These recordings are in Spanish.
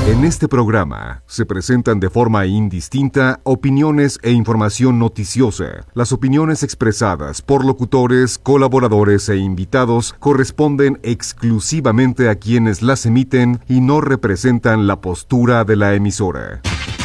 En este programa se presentan de forma indistinta opiniones e información noticiosa. Las opiniones expresadas por locutores, colaboradores e invitados corresponden exclusivamente a quienes las emiten y no representan la postura de la emisora.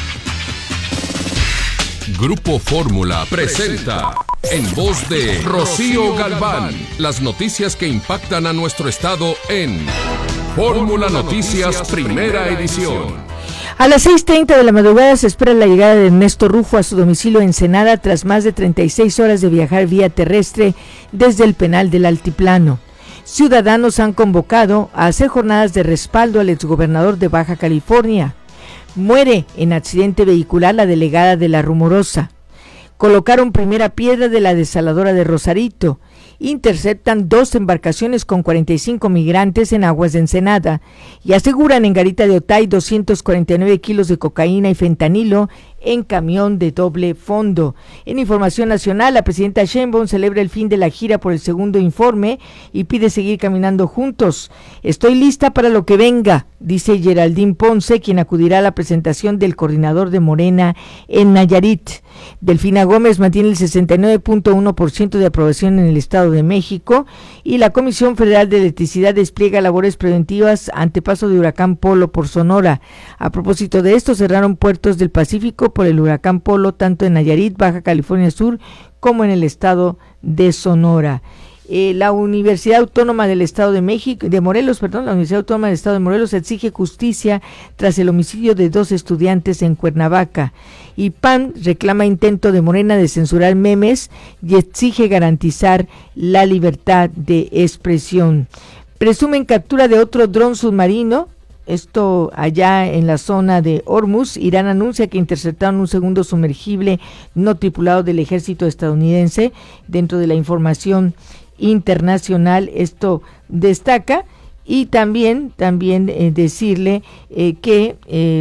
Grupo Fórmula presenta, en voz de Rocío Galván, las noticias que impactan a nuestro estado en Fórmula Noticias Primera Edición. A las 6:30 de la madrugada se espera la llegada de Ernesto Rufo a su domicilio en Ensenada tras más de 36 horas de viajar vía terrestre desde el penal del Altiplano. Ciudadanos han convocado a hacer jornadas de respaldo al exgobernador de Baja California. Muere en accidente vehicular la delegada de La Rumorosa. Colocaron primera piedra de la desaladora de Rosarito. Interceptan 2 embarcaciones con 45 migrantes en aguas de Ensenada y aseguran en Garita de Otay 249 kilos de cocaína y fentanilo en camión de doble fondo. En información nacional, la presidenta Sheinbaum celebra el fin de la gira por el segundo informe y pide seguir caminando juntos. Estoy lista para lo que venga, dice Geraldine Ponce, quien acudirá a la presentación del coordinador de Morena en Nayarit. Delfina Gómez mantiene el 69.1% de aprobación en el Estado de México y la Comisión Federal de Electricidad despliega labores preventivas ante paso de huracán Polo por Sonora. A propósito de esto, cerraron puertos del Pacífico por el huracán Polo tanto en Nayarit, Baja California Sur, como en el estado de Sonora. La Universidad Autónoma del Estado de México, la Universidad Autónoma del Estado de Morelos exige justicia tras el homicidio de 2 estudiantes en Cuernavaca. Y PAN reclama intento de Morena de censurar memes y exige garantizar la libertad de expresión. Presumen captura de otro dron submarino. Esto allá en la zona de Hormuz. Irán anuncia que interceptaron un segundo sumergible no tripulado del ejército estadounidense. Dentro de la información internacional esto destaca, y también decirle que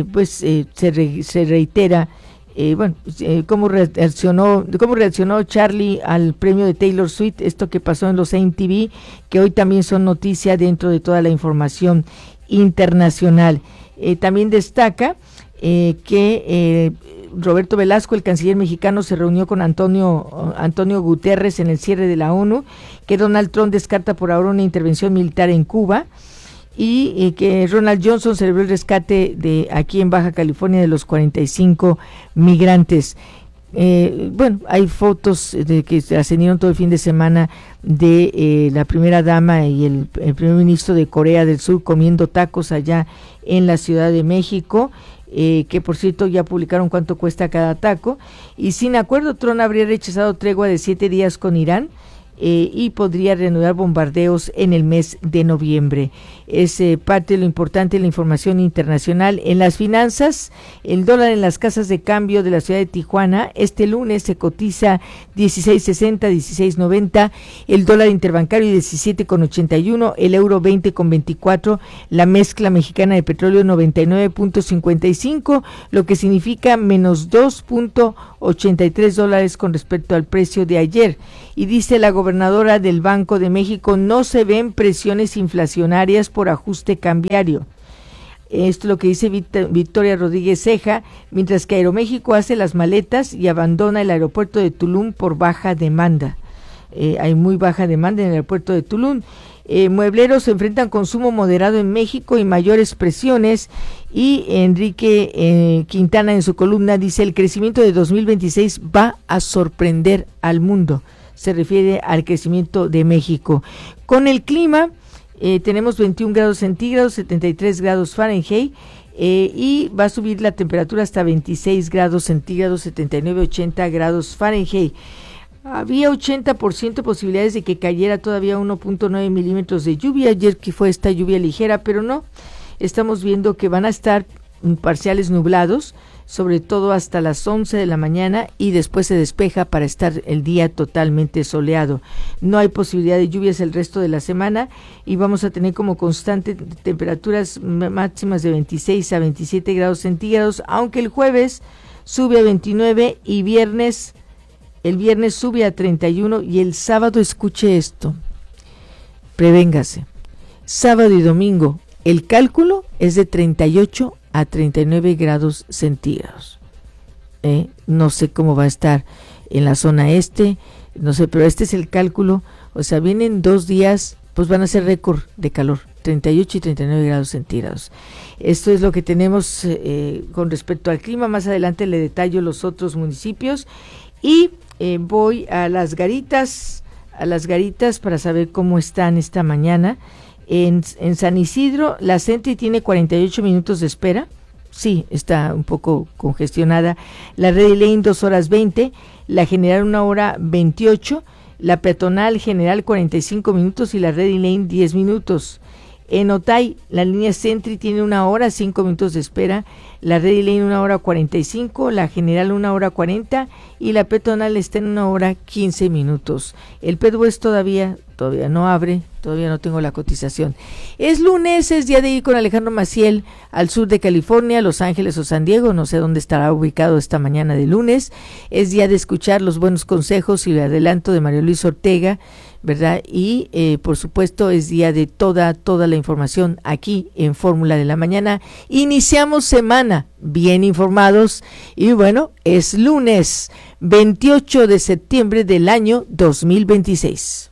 se reitera cómo reaccionó Charlie al premio de Taylor Swift, esto que pasó en los MTV, que hoy también son noticia dentro de toda la información internacional. También destaca que Roberto Velasco, el canciller mexicano, se reunió con Antonio Guterres en el cierre de la ONU, que Donald Trump descarta por ahora una intervención militar en Cuba, y que Ronald Johnson celebró el rescate de aquí en Baja California de los 45 migrantes. Hay fotos de que se ascendieron todo el fin de semana de la primera dama y el primer ministro de Corea del Sur comiendo tacos allá en la Ciudad de México, que por cierto ya publicaron cuánto cuesta cada taco. Y sin acuerdo, Trump habría rechazado tregua de 7 días con Irán, y podría reanudar bombardeos en el mes de noviembre. Es parte de lo importante de la información internacional. En las finanzas, el dólar en las casas de cambio de la ciudad de Tijuana este lunes se cotiza 16.60, 16.90, el dólar interbancario 17.81, el euro 20.24, la mezcla mexicana de petróleo 99.55, lo que significa menos $2.83 con respecto al precio de ayer. Y dice la gobernadora del Banco de México, no se ven presiones inflacionarias por ajuste cambiario. Esto es lo que dice Victoria Rodríguez Ceja, mientras que Aeroméxico hace las maletas y abandona el aeropuerto de Tulum por baja demanda. Hay muy baja demanda en el aeropuerto de Tulum. Muebleros enfrentan consumo moderado en México y mayores presiones, y Enrique Quintana en su columna dice, el crecimiento de 2026 va a sorprender al mundo. Se refiere al crecimiento de México. Con el clima, tenemos 21 grados centígrados, 73 grados Fahrenheit, y va a subir la temperatura hasta 26 grados centígrados, 79, 80 grados Fahrenheit. Había 80% posibilidades de que cayera todavía 1.9 milímetros de lluvia ayer, que fue esta lluvia ligera, pero no. Estamos viendo que van a estar parciales nublados, sobre todo hasta las 11 de la mañana, y después se despeja para estar el día totalmente soleado. No hay posibilidad de lluvias el resto de la semana, y vamos a tener como constante temperaturas máximas de 26 a 27 grados centígrados, aunque el jueves sube a 29 y el viernes sube a 31, y el sábado, escuche esto, prevéngase, sábado y domingo, el cálculo es de 38 a 39 grados centígrados. No sé cómo va a estar en la zona este, no sé, pero este es el cálculo. O sea, vienen 2 días, pues van a ser récord de calor, 38 y 39 grados centígrados. Esto es lo que tenemos con respecto al clima. Más adelante le detallo los otros municipios y voy a las Garitas para saber cómo están esta mañana. En San Isidro, la Sentry tiene 48 minutos de espera. Sí, está un poco congestionada. La Ready Lane 2 horas 20, la General 1 hora 28, la Peatonal General 45 minutos y la Ready Lane 10 minutos. En Otay, la línea Sentry tiene 1 hora 5 minutos de espera, la Ready Lane 1 hora 45, la General 1 hora 40 y la Peatonal está en 1 hora 15 minutos. El Pedwest todavía no abre, todavía no tengo la cotización. Es lunes, es día de ir con Alejandro Maciel al sur de California, Los Ángeles o San Diego, no sé dónde estará ubicado esta mañana de lunes. Es día de escuchar los buenos consejos y el adelanto de María Luisa Ortega, ¿verdad? Y por supuesto es día de toda la información aquí en Fórmula de la Mañana. Iniciamos semana bien informados y bueno, es lunes 28 de septiembre del año 2026.